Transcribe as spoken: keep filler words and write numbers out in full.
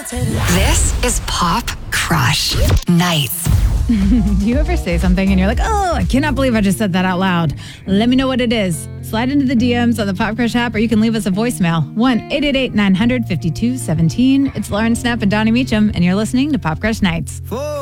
This is Pop Crush Nights. Do you ever say something and you're like, oh, I cannot believe I just said that out loud? Let me know what it is. Slide into the D Ms on the Pop Crush app, or you can leave us a voicemail. one eight eight eight nine hundred fifty-two seventeen. It's Lauren Snap and Donnie Meacham, and you're listening to Pop Crush Nights.